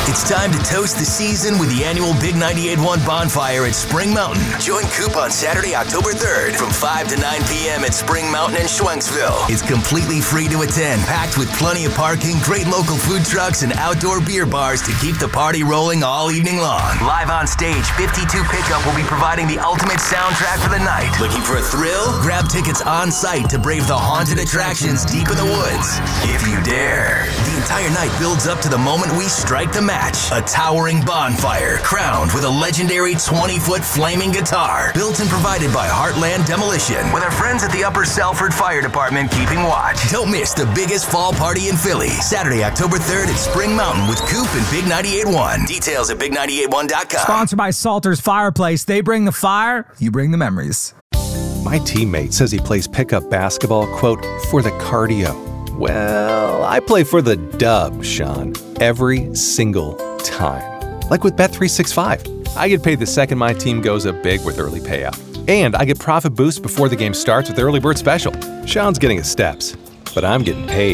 It's time to toast the season with the annual Big 98.1 Bonfire at Spring Mountain. Join Coop on Saturday, October 3rd from 5 to 9 p.m. at Spring Mountain in Schwenksville. It's completely free to attend, packed with plenty of parking, great local food trucks, and outdoor beer bars to keep the party rolling all evening long. Live on stage, 52 Pickup will be providing the ultimate soundtrack for the night. Looking for a thrill? Grab tickets on site to brave the haunted attractions deep in the woods. If you dare. The entire night builds up to the moment we strike the match. A towering bonfire, crowned with a legendary 20-foot flaming guitar. Built and provided by Heartland Demolition, with our friends at the Upper Salford Fire Department keeping watch. Don't miss the biggest fall party in Philly. Saturday, October 3rd at Spring Mountain with Coop and Big 98.1. Details at big981.com. Sponsored by Salter's Fireplace. They bring the fire, you bring the memories. My teammate says he plays pickup basketball, quote, for the cardio. Well, I play for the dub, Sean, every single time. Like with Bet365. I get paid the second my team goes up big with early payout. And I get profit boosts before the game starts with Early Bird Special. Sean's getting his steps, but I'm getting paid.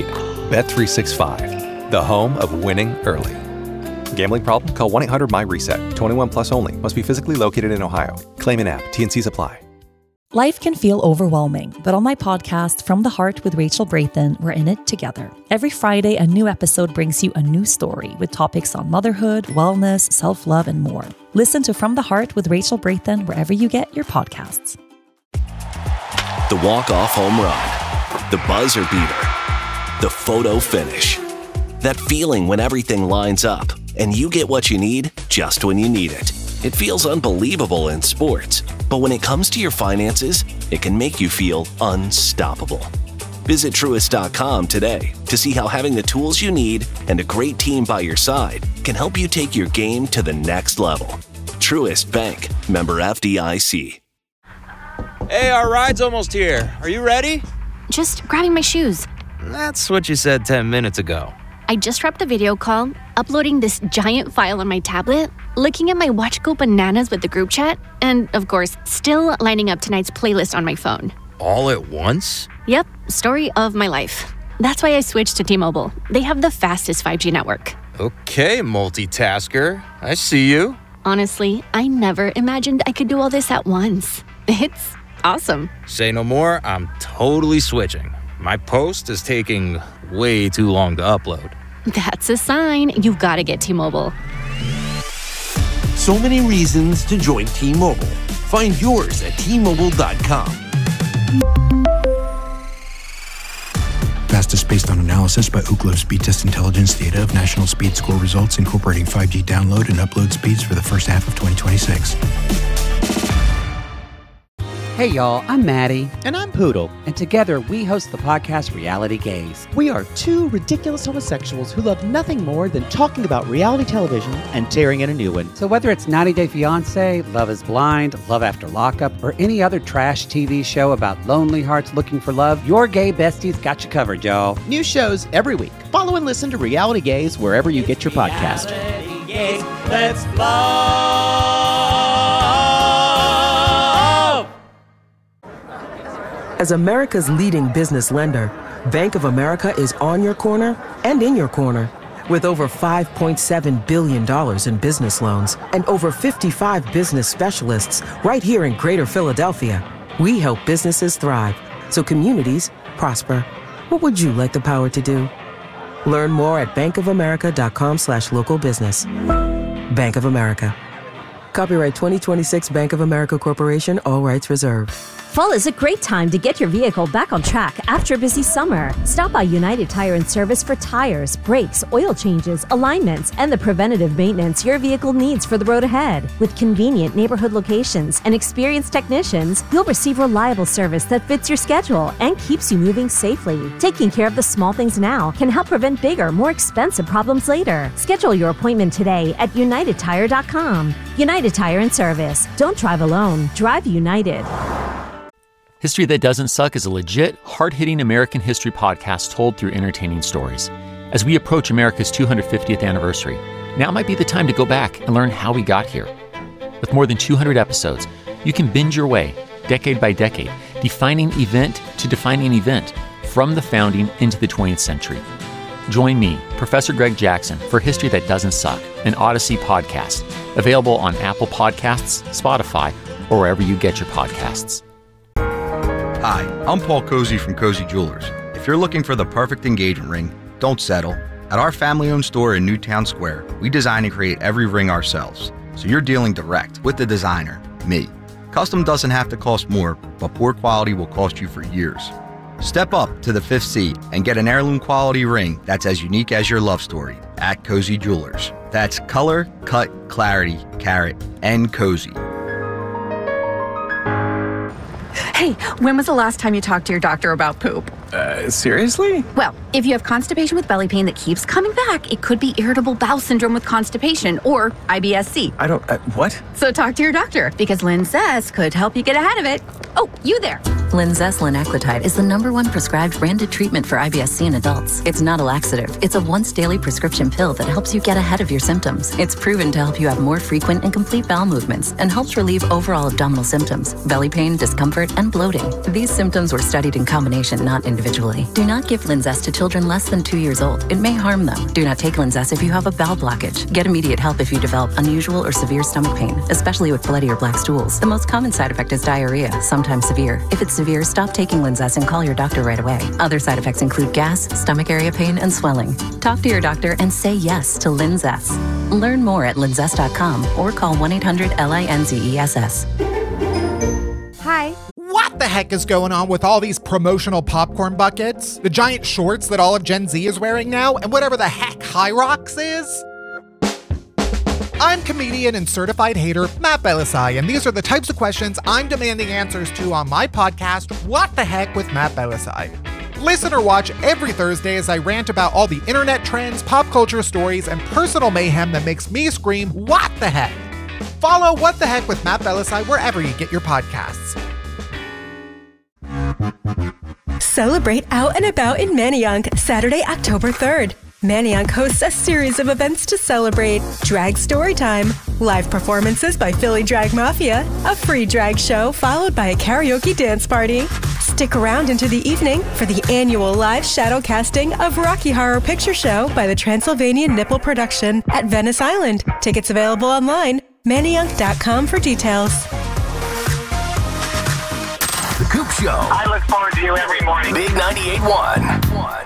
Bet365, the home of winning early. Gambling problem? Call 1-800-MY-RESET. 21 plus only. Must be physically located in Ohio. Claim an app. T&Cs apply. Life can feel overwhelming, but on my podcast, From the Heart with Rachel Brathen, we're in it together. Every Friday, a new episode brings you a new story with topics on motherhood, wellness, self-love, and more. Listen to From the Heart with Rachel Brathen wherever you get your podcasts. The walk-off home run, the buzzer beater, the photo finish. That feeling when everything lines up and you get what you need just when you need it. It feels unbelievable in sports, but when it comes to your finances, it can make you feel unstoppable. Visit Truist.com today to see how having the tools you need and a great team by your side can help you take your game to the next level. Truist Bank, member FDIC. Hey, our ride's almost here. Are you ready? Just grabbing my shoes. That's what you said 10 minutes ago. I just wrapped a video call, uploading this giant file on my tablet, looking at my watch go bananas with the group chat, and, of course, still lining up tonight's playlist on my phone. All at once? Yep, story of my life. That's why I switched to T-Mobile. They have the fastest 5G network. Okay, multitasker. I see you. Honestly, I never imagined I could do all this at once. It's awesome. Say no more, I'm totally switching. My post is taking way too long to upload. That's a sign. You've got to get T-Mobile. So many reasons to join T-Mobile. Find yours at T-Mobile.com. Fastest based on analysis by Ookla Speed Test Intelligence data of national speed score results incorporating 5G download and upload speeds for the first half of 2026. Hey y'all, I'm Maddie. And I'm Poodle. And together we host the podcast Reality Gaze. We are two ridiculous homosexuals who love nothing more than talking about reality television and tearing in a new one. So whether it's 90 Day Fiancé, Love is Blind, Love After Lockup, or any other trash TV show about lonely hearts looking for love, your gay besties got you covered, y'all. New shows every week. Follow and listen to Reality Gaze wherever you get your podcast. Reality Gaze, let's love. As America's leading business lender, Bank of America is on your corner and in your corner. With over $5.7 billion in business loans and over 55 business specialists right here in Greater Philadelphia, we help businesses thrive so communities prosper. What would you like the power to do? Learn more at bankofamerica.com/local business. Bank of America. Copyright 2026 Bank of America Corporation, all rights reserved. Fall is a great time to get your vehicle back on track after a busy summer. Stop by United Tire and Service for tires, brakes, oil changes, alignments, and the preventative maintenance your vehicle needs for the road ahead. With convenient neighborhood locations and experienced technicians, you'll receive reliable service that fits your schedule and keeps you moving safely. Taking care of the small things now can help prevent bigger, more expensive problems later. Schedule your appointment today at UnitedTire.com. United Tire and Service. Don't drive alone. Drive United. History That Doesn't Suck is a legit, hard-hitting American history podcast told through entertaining stories. As we approach America's 250th anniversary, now might be the time to go back and learn how we got here. With more than 200 episodes, you can binge your way, decade by decade, defining event to defining event, from the founding into the 20th century. Join me, Professor Greg Jackson, for History That Doesn't Suck, an Odyssey podcast, available on Apple Podcasts, Spotify, or wherever you get your podcasts. Hi, I'm Paul Cozy from Cozy Jewelers. If you're looking for the perfect engagement ring, don't settle. At our family-owned store in Newtown Square, we design and create every ring ourselves, so you're dealing direct with the designer, me. Custom doesn't have to cost more, but poor quality will cost you for years. Step up to the 5th C and get an heirloom quality ring that's as unique as your love story at Cozy Jewelers. That's color, cut, clarity, carat, and cozy. Hey, when was the last time you talked to your doctor about poop? Seriously? Well, if you have constipation with belly pain that keeps coming back, it could be irritable bowel syndrome with constipation or IBS-C. I don't, what? So talk to your doctor, because Linzess could help you get ahead of it. Oh, you there. Linzess linaclotide is the #1 prescribed branded treatment for IBS-C in adults. It's not a laxative. It's a once-daily prescription pill that helps you get ahead of your symptoms. It's proven to help you have more frequent and complete bowel movements and helps relieve overall abdominal symptoms, belly pain, discomfort, and bloating. These symptoms were studied in combination, not individually. Do not give Linzess to children less than 2 years old. It may harm them. Do not take Linzess if you have a bowel blockage. Get immediate help if you develop unusual or severe stomach pain, especially with bloody or black stools. The most common side effect is diarrhea, sometimes severe. If it's severe, stop taking Linzess and call your doctor right away. Other side effects include gas, stomach area pain, and swelling. Talk to your doctor and say yes to Linzess. Learn more at linzess.com or call 1-800-LINZESS. Hi. What the heck is going on with all these promotional popcorn buckets? The giant shorts that all of Gen Z is wearing now, and whatever the heck Hyrox is? I'm comedian and certified hater Matt Belisai, and these are the types of questions I'm demanding answers to on my podcast, What the Heck with Matt Belisai. Listen or watch every Thursday as I rant about all the internet trends, pop culture stories, and personal mayhem that makes me scream, what the heck? Follow What the Heck with Matt Belisai wherever you get your podcasts. Celebrate out and about in Manayunk, Saturday, October 3rd. Manayunk hosts a series of events to celebrate. Drag Storytime, live performances by Philly Drag Mafia, a free drag show followed by a karaoke dance party. Stick around into the evening for the annual live shadow casting of Rocky Horror Picture Show by the Transylvania Nipple Production at Venice Island. Tickets available online, manayunk.com for details. The Coop Show. I look forward to you every morning. Big 98.1.